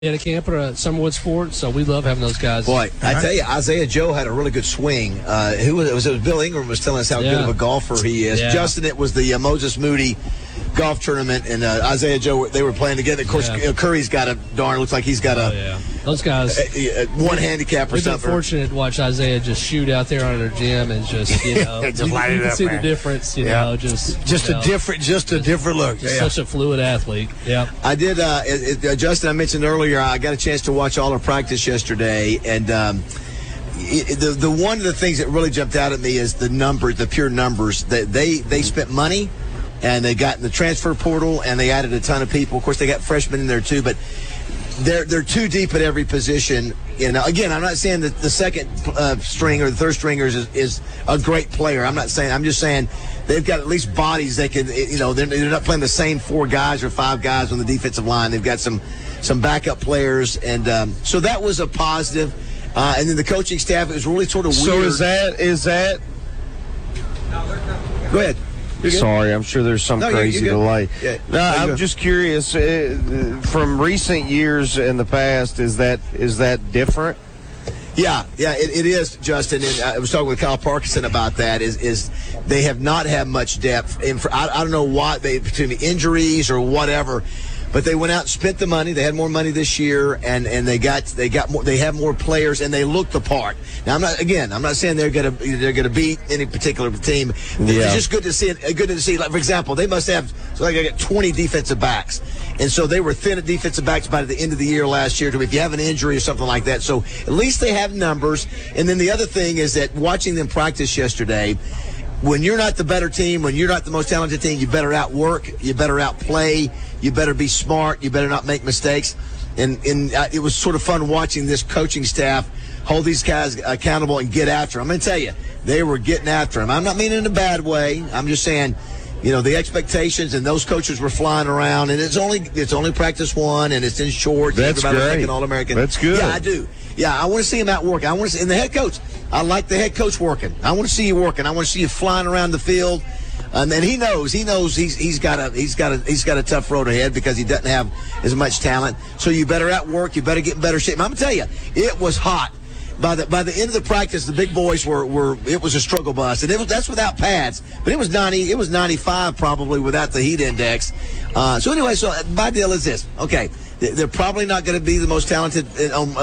at a camp or a Summerwood Sports, so we love having those guys. Boy, I tell you, Isaiah Joe had a really good swing. It was Bill Ingram was telling us how good of a golfer he is. Yeah. Justin, it was the Moses Moody golf tournament, and Isaiah Joe, they were playing together. Of course, Curry's got looks like he's got those guys, one handicap or we've been something. fortunate to watch Isaiah just shoot out there on our gym and just, Just light you it can up, see man. the difference, a different look. Just such a fluid athlete. Yeah. I did, Justin, I mentioned earlier, I got a chance to watch all of practice yesterday, and the one of the things that really jumped out at me is the numbers, the pure numbers. They spent money, and they got in the transfer portal, and they added a ton of people. Of course, they got freshmen in there too, but they're too deep at every position. Again, I'm not saying that the second string or the third stringer is a great player. I'm just saying they've got at least bodies they can. They're not playing the same 4 guys or 5 guys on the defensive line. They've got some backup players, and so that was a positive. And then the coaching staff, it was really sort of weird. So is that? Go ahead. Sorry, I'm sure there's some crazy delay. Yeah. No, I'm just curious. From recent years in the past, is that different? Yeah, it is, Justin. And I was talking with Kyle Parkinson about that. Is they have not had much depth, and I don't know why between the injuries or whatever. But they went out and spent the money. They had more money this year, and they have more players, and they look the part. Now, I'm not saying they're gonna beat any particular team. It's just good to see it. Good to see. Like, for example, they must have they got 20 defensive backs, and so they were thin at defensive backs by the end of the year last year. If you have an injury or something like that, so at least they have numbers. And then the other thing is that watching them practice yesterday. When you're not the better team, when you're not the most talented team, you better outwork, you better outplay, you better be smart, you better not make mistakes. And it was sort of fun watching this coaching staff hold these guys accountable and get after them. I'm going to tell you, they were getting after them. I'm not meaning in a bad way. I'm just saying, the expectations, and those coaches were flying around, and it's only practice 1, and it's in shorts. That's everybody's great. like an All-American. That's good. Yeah, I do. Yeah, I want to see him out working. And the head coach, I like the head coach working. I want to see you working. I want to see you flying around the field. And he knows he's got a tough road ahead because he doesn't have as much talent. So you better outwork. You better get in better shape. And I'm gonna tell you, it was hot. By the end of the practice, the big boys were it was a struggle bus, and that's without pads. But it was 90, it was 95 probably without the heat index. So anyway, my deal is this. Okay, they're probably not going to be the most talented on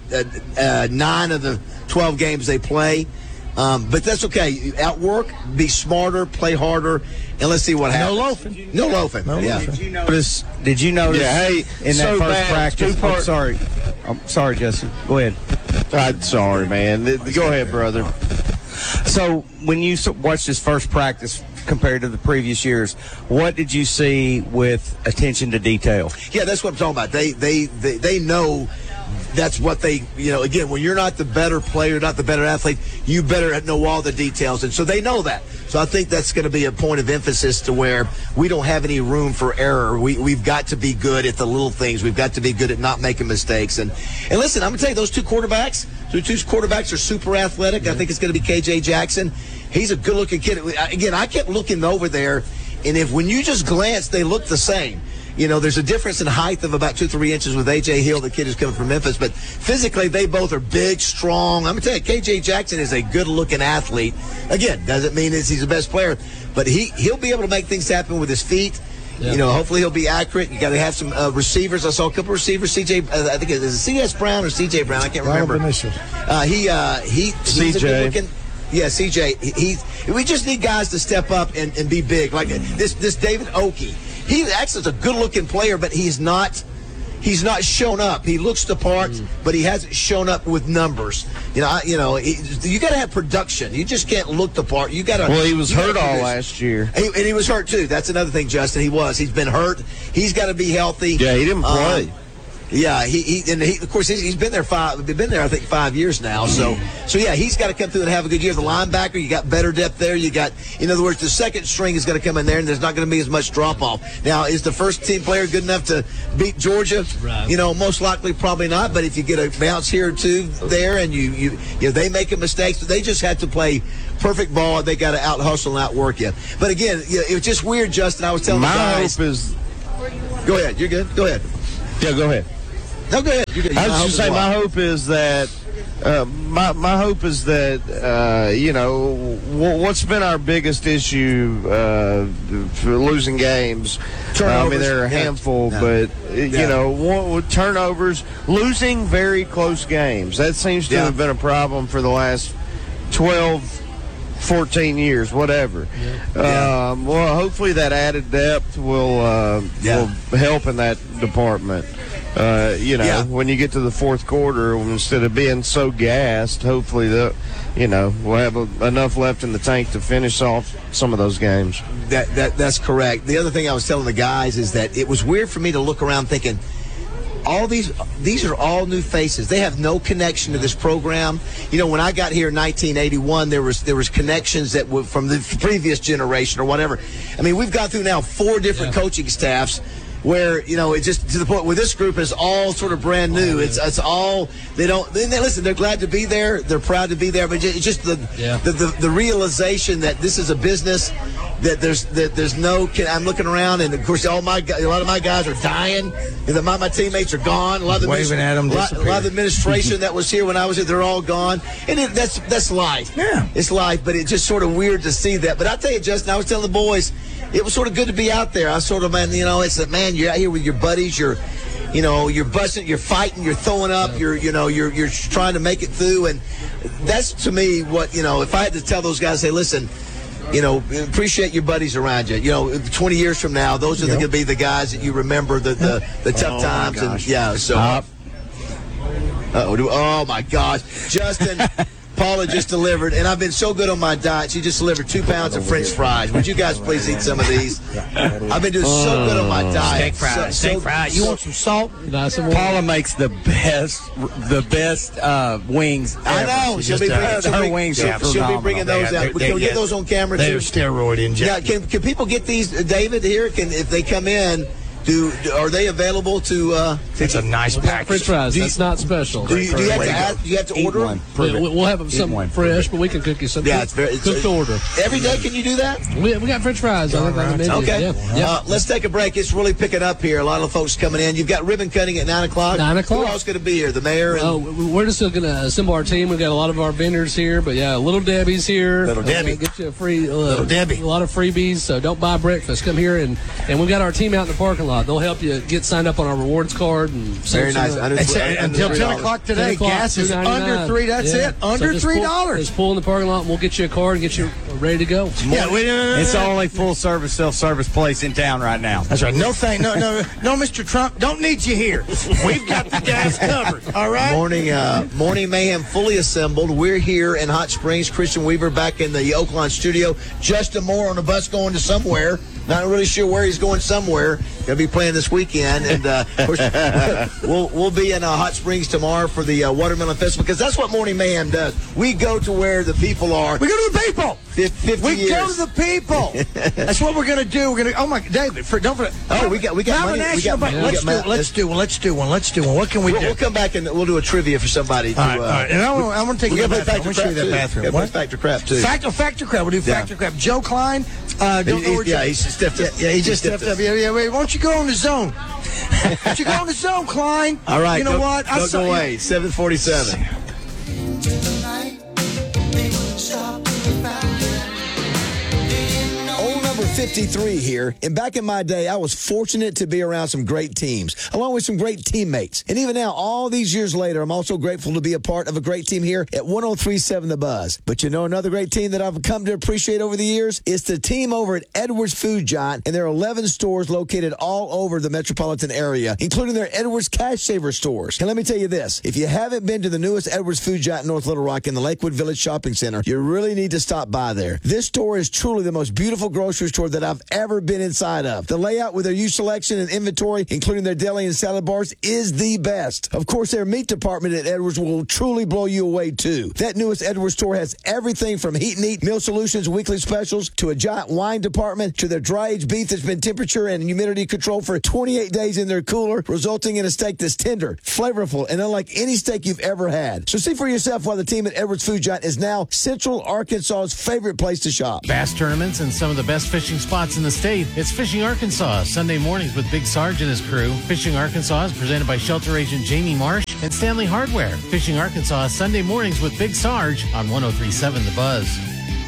9 of the 12 games they play. But that's okay. Outwork, be smarter, play harder, and let's see what happens. No loafing. Yeah. Did you notice? Yeah. Hey, in that first practice. Two-part. I'm sorry, Justin. Go ahead. I'm sorry, man. Go ahead, brother. So when you watched this first practice compared to the previous years, what did you see with attention to detail? Yeah, that's what I'm talking about. They know. That's what again, when you're not the better player, not the better athlete, you better know all the details. And so they know that. So I think that's going to be a point of emphasis to where we don't have any room for error. We've got to be good at the little things. We've got to be good at not making mistakes. And listen, I'm going to tell you, those two quarterbacks are super athletic. Yeah. I think it's going to be KJ Jackson. He's a good-looking kid. Again, I kept looking over there, and when you just glance, they look the same. There's a difference in height of about 2-3 inches with A.J. Hill, the kid who's coming from Memphis. But physically, they both are big, strong. I'm going to tell you, K.J. Jackson is a good-looking athlete. Again, doesn't mean he's the best player. But he'll be able to make things happen with his feet. Yeah. Hopefully he'll be accurate. You got to have some receivers. I saw a couple of receivers. I think it was C.S. Brown or C.J. Brown. I can't remember. He's C.J. a good looking. Yeah, CJ. We just need guys to step up and be big. Like this David Oki. He actually is a good-looking player, but he's not shown up. He looks the part, but he hasn't shown up with numbers. You got to have production. You just can't look the part. You got to. Well, he was hurt all last year, and he was hurt too. That's another thing, Justin. He's been hurt. He's got to be healthy. Yeah, he didn't play. Yeah, of course he's been there I think 5 years now. So yeah, he's got to come through and have a good year. The linebacker, you got better depth there. You got, in other words, the second string is going to come in there, and there's not going to be as much drop off. Now, is the first team player good enough to beat Georgia? Right. Most likely probably not. But if you get a bounce here or two there, and they make a mistake, so they just have to play perfect ball. They got to out hustle and outwork you. But again, it was just weird, Justin. I was telling the guys. My hope is. Go ahead. You're good. Go ahead. Yeah, go ahead. No, go ahead. I was just saying, my hope is that what's been our biggest issue for losing games? I mean, there are a handful, but turnovers, losing very close games. That seems to have been a problem for the last 12, 14 years, whatever. Well, hopefully that added depth will help in that department. When you get to the fourth quarter, instead of being so gassed, hopefully we'll have enough left in the tank to finish off some of those games. That's correct. The other thing I was telling the guys is that it was weird for me to look around thinking, all these are all new faces. They have no connection to this program. When I got here in 1981, there was connections that were from the previous generation or whatever. I mean, we've gone through now 4 different coaching staffs where, it's just to the point where this group is all sort of brand new. It's all, listen, they're glad to be there. They're proud to be there. But it's just the realization that this is a business, that there's no, I'm looking around, and of course, a lot of my guys are dying. My teammates are gone. A lot of the waving at them, a lot of the administration that was here when I was here, they're all gone. And that's life. Yeah. It's life, but it's just sort of weird to see that. But I'll tell you, Justin, I was telling the boys, it was sort of good to be out there. I was sort of, it's that, man, you're out here with your buddies, you're busting, you're fighting, you're throwing up, you're trying to make it through. And that's, to me, what, if I had to tell those guys, say, listen, appreciate your buddies around you. 20 years from now, those are going to be the guys that you remember the tough times. And so. Oh my gosh, Justin. Paula just delivered, and I've been so good on my diet. She just delivered 2 pounds of French fries. Would you guys please eat some of these? I've been doing so good on my diet. Steak fries. You want some salt? Paula makes the best wings ever. I know. She'll be bringing those out. Can we get those on camera, too? They're steroid injected. Yeah, can people get these, David, here? If they come in, are they available to? It's a nice package. French fries. That's not special. Do you have to order them? We'll have something fresh, but we can cook you something. Yeah, it's cooked to order. Every day, can you do that? We got French fries. On the menu. Okay. Yeah. Let's take a break. It's really picking up here. A lot of folks coming in. You've got ribbon cutting at 9 o'clock. 9 o'clock. Who else going to be here? The mayor. We're just going to assemble our team. We've got a lot of our vendors here, but Little Debbie's here. Little Debbie. Get you a free. Little Debbie. A lot of freebies. So don't buy breakfast. Come here and we've got our team out in the parking lot. They'll help you get signed up on our rewards card and very nice. Until 10 o'clock today, gas is under $3. That's it. Under $3. Just pull in the parking lot and we'll get you a card and get you ready to go. It's the only full-service, self-service place in town right now. That's right. No, Mr. Trump, don't need you here. We've got the gas covered. All right. Morning Mayhem fully assembled. We're here in Hot Springs. Christian Weaver back in the Oakland studio. Justin Moore on the bus going to somewhere. Not really sure where he's going. Somewhere. Going to be playing this weekend, and of course, we'll be in Hot Springs tomorrow for the Watermelon Festival, because that's what Morning Mayhem does. We go to where the people are. We go to the people. 50 we years. go to the people. That's what we're going to do. We're going to. Oh my, David! Don't forget. Oh, we got money. Let's do one. What can we do? We'll come back and we'll do a trivia for somebody. All right. And I want to take you to the bathroom. We'll show you that bathroom. Factor crap too. Factor crap. We'll do factor crap. Joe Klein. He stepped up. Yeah, he just stepped up. Yeah. Wait, why don't you go on the zone? Why don't you go on the zone, Klein? All right. You know what? Don't go away. 7:47. Old number 53 here. And back in my day, I was fortunate to be around some great teams, along with some great teammates. And even now, all these years later, I'm also grateful to be a part of a great team here at 103.7 The Buzz. But another great team that I've come to appreciate over the years is the team over at Edwards Food Giant, and there are 11 stores located all over the metropolitan area, including their Edwards Cash Saver stores. And let me tell you this, if you haven't been to the newest Edwards Food Giant in North Little Rock in the Lakewood Village Shopping Center, you really need to stop by there. This store is truly the most beautiful grocery store that I've ever been inside of. The layout with their huge selection and inventory, including their deli and salad bars, is the best. Of course, their meat department at Edwards will truly blow you away, too. That newest Edwards store has everything from heat and eat, meal solutions, weekly specials, to a giant wine department, to their dry-aged beef that's been temperature and humidity controlled for 28 days in their cooler, resulting in a steak that's tender, flavorful, and unlike any steak you've ever had. So see for yourself why the team at Edwards Food Giant is now Central Arkansas's favorite place to shop. Bass tournaments and some of the best fishing spots in the state. It's Fishing Arkansas, Sunday mornings with Big Sarge and his crew. Fishing Arkansas is presented by Shelter Agent Jamie Marsh and Stanley Hardware. Fishing Arkansas, Sunday mornings with Big Sarge on 103.7 The Buzz.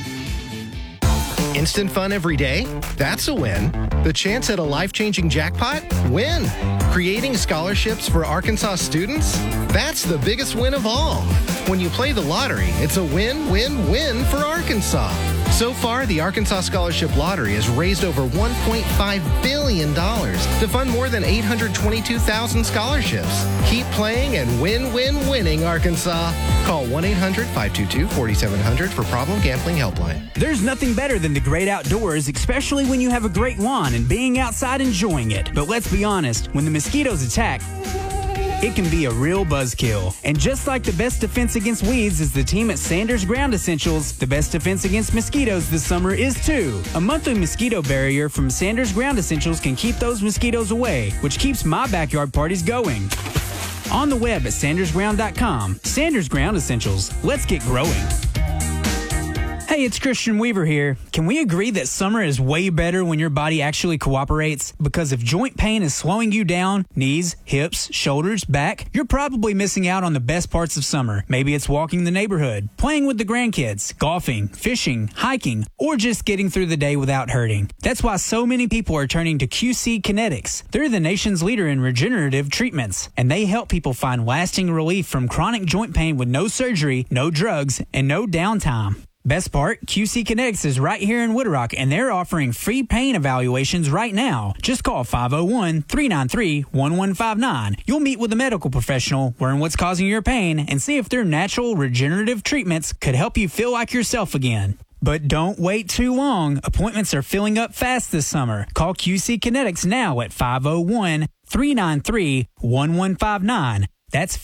Instant fun every day? That's a win. The chance at a life-changing jackpot? Win. Creating scholarships for Arkansas students? That's the biggest win of all. When you play the lottery, it's a win-win-win for Arkansas. So far, the Arkansas Scholarship Lottery has raised over $1.5 billion to fund more than 822,000 scholarships. Keep playing and winning Arkansas. Call 1-800-522-4700 for Problem Gambling Helpline. There's nothing better than the great outdoors, especially when you have a great lawn and being outside enjoying it. But let's be honest, when the mosquitoes attack, it can be a real buzzkill. And just like the best defense against weeds is the team at Sanders Ground Essentials, the best defense against mosquitoes this summer is too. A monthly mosquito barrier from Sanders Ground Essentials can keep those mosquitoes away, which keeps my backyard parties going. On the web at sandersground.com. Sanders Ground Essentials. Let's get growing. Hey, it's Christian Weaver here. Can we agree that summer is way better when your body actually cooperates? Because if joint pain is slowing you down, knees, hips, shoulders, back, you're probably missing out on the best parts of summer. Maybe it's walking the neighborhood, playing with the grandkids, golfing, fishing, hiking, or just getting through the day without hurting. That's why so many people are turning to QC Kinetics. They're the nation's leader in regenerative treatments, and they help people find lasting relief from chronic joint pain with no surgery, no drugs, and no downtime. Best part, QC Kinetics is right here in Wood Rock, and they're offering free pain evaluations right now. Just call 501-393-1159. You'll meet with a medical professional, learn what's causing your pain, and see if their natural regenerative treatments could help you feel like yourself again. But don't wait too long. Appointments are filling up fast this summer. Call QC Kinetics now at 501-393-1159. That's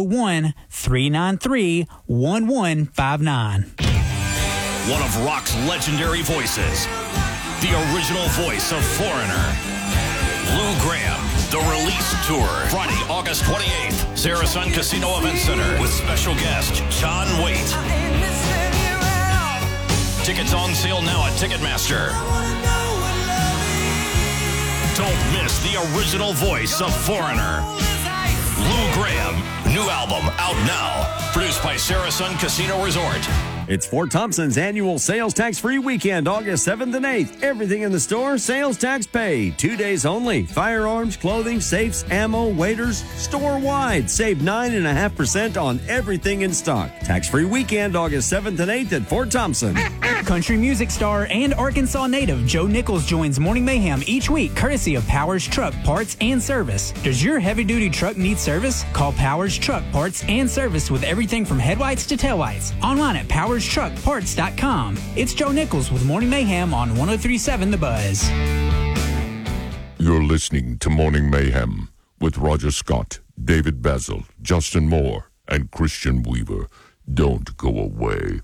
501-393-1159. One of rock's legendary voices, the original voice of Foreigner, Lou Gramm, The Release Tour, Friday, August 28th, Saracen Casino Event Center, with special guest John Waite. Tickets on sale now at Ticketmaster. Don't miss the original voice of Foreigner, Lou Gramm. New album out now, produced by Saracen Casino Resort. It's Fort Thompson's annual sales tax-free weekend, August 7th and 8th. Everything in the store, sales tax paid. 2 days only. Firearms, clothing, safes, ammo, waiters, store-wide. Save 9.5% on everything in stock. Tax-free weekend, August 7th and 8th at Fort Thompson. Country music star and Arkansas native Joe Nichols joins Morning Mayhem each week, courtesy of Powers Truck Parts and Service. Does your heavy-duty truck need service? Call Powers Truck Parts and Service with everything from headlights to taillights. Online at powerstruckparts.com. It's Joe Nichols with Morning Mayhem on 103.7 The Buzz. You're listening to Morning Mayhem with Roger Scott, David Basil, Justin Moore, and Christian Weaver. Don't go away.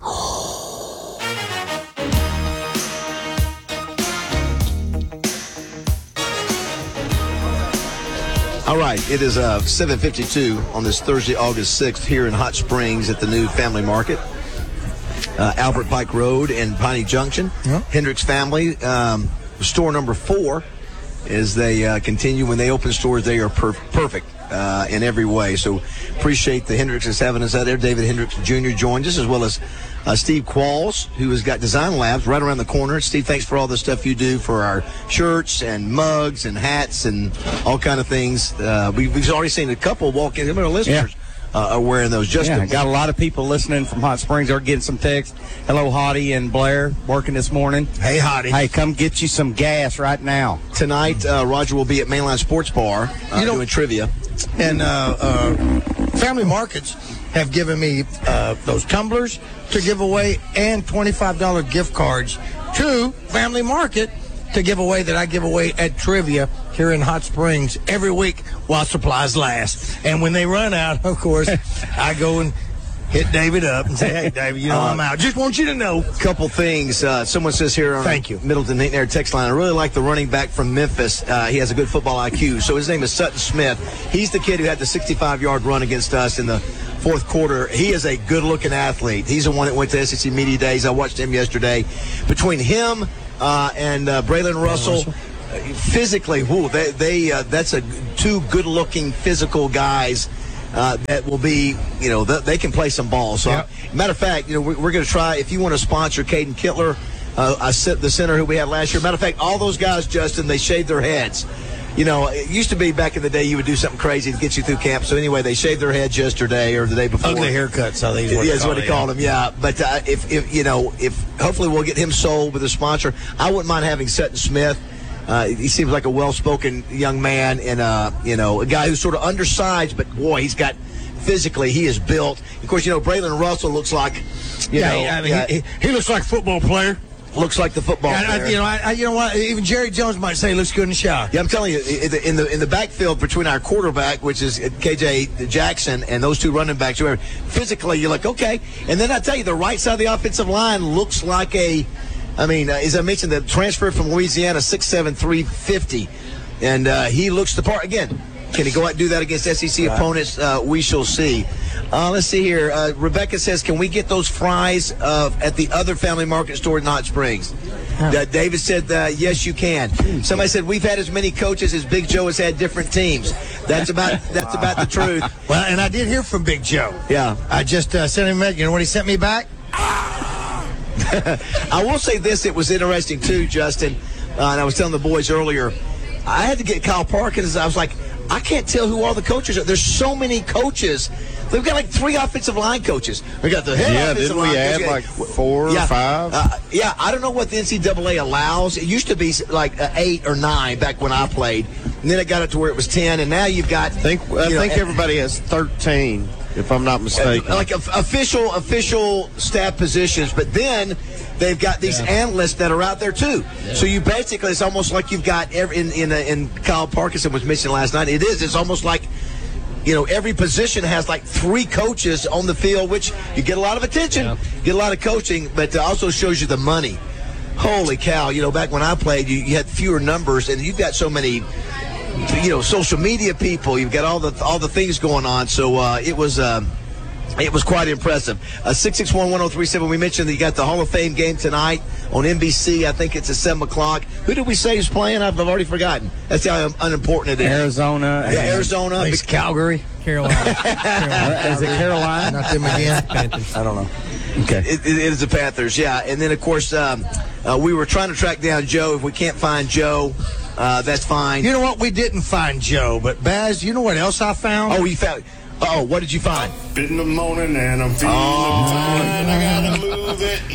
All right, it is 7:52 on this Thursday, August 6th, here in Hot Springs at the new Family Market, Albert Pike Road and Piney Junction. Yeah. Hendricks Family, store number 4, as they continue. When they open stores, they are perfect in every way. So appreciate the Hendricks having us out there. David Hendricks Jr. joined us, as well as Steve Qualls, who has got Design Labs right around the corner. Steve, thanks for all the stuff you do for our shirts and mugs and hats and all kind of things. We've already seen a couple walk in. Our listeners are wearing those. Justin, got a lot of people listening from Hot Springs. They're getting some text. Hello, Hottie and Blair, working this morning. Hey, Hottie. Hey, come get you some gas right now. Tonight, Roger will be at Mainline Sports Bar doing trivia. And Family Markets have given me those tumblers to give away and $25 gift cards to Family Market to give away that I give away at trivia here in Hot Springs every week while supplies last. And when they run out, of course, I go and hit David up and say, hey, David, you know I'm out. Just want you to know. Couple things. Someone says here on Thank you. Middleton Air text line, I really like the running back from Memphis. He has a good football IQ. So his name is Sutton Smith. He's the kid who had the 65-yard run against us in the fourth quarter. He is a good-looking athlete. He's the one that went to SEC Media Days. I watched him yesterday. Between him and Braylon Russell. Physically, that's two good-looking physical guys that will be, they can play some ball. So, matter of fact, we're going to try, if you want to sponsor Caden Kittler, the center who we had last year. Matter of fact, all those guys, Justin, they shaved their heads. It used to be back in the day you would do something crazy to get you through camp. So anyway, they shaved their heads yesterday or the day before. Ugly haircuts, how they that's what he called them. Yeah, but if hopefully we'll get him sold with a sponsor. I wouldn't mind having Sutton Smith. He seems like a well-spoken young man and a guy who's sort of undersized, but boy, he's got physically he is built. Of course, Braylon Russell looks like he looks like a football player. Looks like the football player. You know what? Even Jerry Jones might say he looks good in the shower. Yeah, I'm telling you, in the backfield between our quarterback, which is KJ Jackson, and those two running backs, whoever, physically you're like, okay. And then I tell you, the right side of the offensive line looks like as I mentioned, the transfer from Louisiana, 6'7", 350, and he looks the part again. Can he go out and do that against SEC opponents? We shall see. Let's see here. Rebecca says, can we get those fries at the other Family Market store in Hot Springs? David said, yes, you can. Somebody said, we've had as many coaches as Big Joe has had different teams. That's about the truth. Well, and I did hear from Big Joe. Yeah. I just sent him a message. You know what he sent me back? I will say this. It was interesting, too, Justin. And I was telling the boys earlier, I had to get Kyle Parkins. I was like, I can't tell who all the coaches are. There's so many coaches. They've got like 3 offensive line coaches. We got the head offensive line coach. Yeah, didn't we add like 4 or 5? I don't know what the NCAA allows. It used to be like 8 or 9 back when I played. And then it got up to where it was 10, and now you've got... I think everybody has 13, if I'm not mistaken. Like official staff positions, but then they've got these analysts that are out there too. Yeah. So you basically, it's almost like you've got in Kyle Parkinson was mentioned last night. It's almost like every position has like 3 coaches on the field, which you get a lot of attention, get a lot of coaching, but it also shows you the money. Holy cow! Back when I played, you had fewer numbers, and you've got so many. Social media people. You've got all the things going on. So it was quite impressive. 661-1037. We mentioned that you got the Hall of Fame game tonight on NBC. I think it's at 7 o'clock. Who did we say is playing? I've already forgotten. That's how unimportant it is. Arizona. Yeah, Arizona. It's Calgary. Carolina. Is it Carolina? Not them again. Panthers. I don't know. Okay. It is the Panthers, yeah. And then, of course, we were trying to track down Joe. If we can't find Joe, that's fine. You know what? We didn't find Joe, but Baz, you know what else I found? Oh, you found... what did you find? In the morning and I'm feeling fine. I gotta move it.